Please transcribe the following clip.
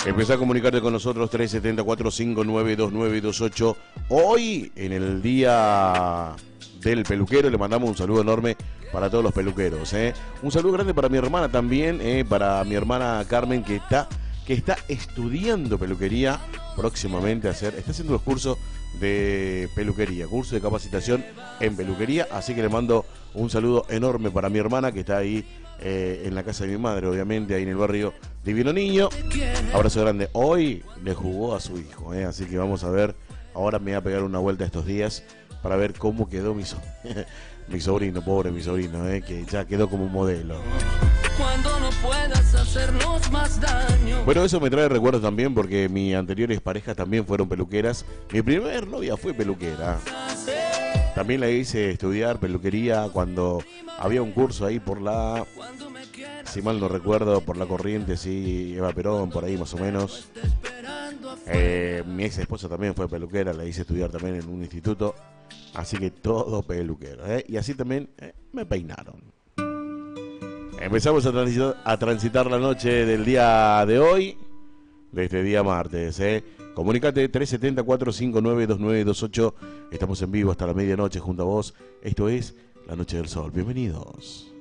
Empezá a comunicarte con nosotros 370-459-2928. Hoy, en el día del peluquero, le mandamos un saludo enorme para todos los peluqueros. Un saludo grande para mi hermana también, para mi hermana Carmen, que está estudiando peluquería próximamente está haciendo los cursos de peluquería, curso de capacitación en peluquería, así que le mando un saludo enorme para mi hermana que está ahí en la casa de mi madre, obviamente, ahí en el barrio Divino Niño. Abrazo grande. Hoy le jugó a su hijo, así que vamos a ver, ahora me voy a pegar una vuelta estos días para ver cómo quedó mi sobrino, pobre mi sobrino, que ya quedó como un modelo. Cuando no puedas hacernos más daño. Bueno, eso me trae recuerdos también porque mis anteriores parejas también fueron peluqueras. Mi primer novia fue peluquera. También la hice estudiar peluquería cuando había un curso ahí por la, si mal no recuerdo, por la Corrientes, sí, Eva Perón, por ahí más o menos. Mi ex esposa también fue peluquera, la hice estudiar también en un instituto. Así que todo peluquero, y así también me peinaron. Empezamos a transitar la noche del día de hoy, de este día martes. Comunicate 370-459-2928. Estamos en vivo hasta la medianoche junto a vos. Esto es La Noche del Sol. Bienvenidos.